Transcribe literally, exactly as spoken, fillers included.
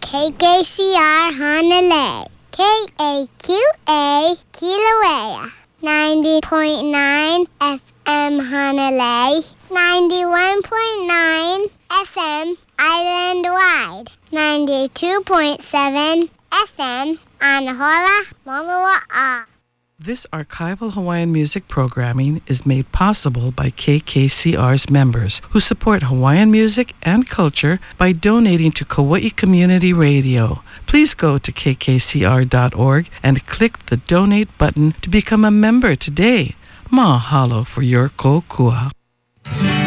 K K C R Honolulu. K A Q A Kilauea. ninety point nine F M Honolulu. ninety-one point nine F M island-wide. ninety-two point seven F M Anahola, Moloa'a. This archival Hawaiian music programming is made possible by K K C R's members who support Hawaiian music and culture by donating to Kauai Community Radio. Please go to k k c r dot org and click the donate button to become a member today. Mahalo for your kokua.